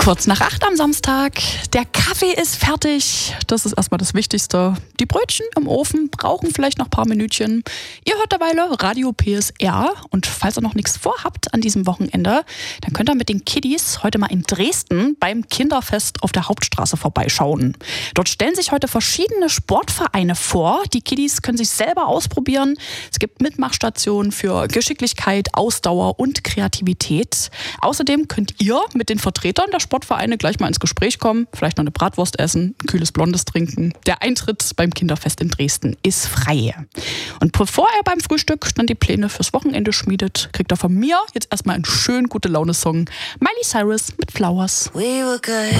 Kurz nach 8 am Samstag. Der Kaffee ist fertig. Das ist erstmal das Wichtigste. Die Brötchen im Ofen brauchen vielleicht noch ein paar Minütchen. Ihr hört derweil Radio PSR. Und falls ihr noch nichts vorhabt an diesem Wochenende, dann könnt ihr mit den Kiddies heute mal in Dresden beim Kinderfest auf der Hauptstraße vorbeischauen. Dort stellen sich heute verschiedene Sportvereine vor. Die Kiddies können sich selber ausprobieren. Es gibt Mitmachstationen für Geschicklichkeit, Ausdauer und Kreativität. Außerdem könnt ihr mit den Vertretern der Sportvereine gleich mal ins Gespräch kommen, vielleicht noch eine Bratwurst essen, ein kühles Blondes trinken. Der Eintritt beim Kinderfest in Dresden ist frei. Und bevor er beim Frühstück dann die Pläne fürs Wochenende schmiedet, kriegt er von mir jetzt erstmal einen schönen Gute-Laune-Song. Miley Cyrus mit Flowers.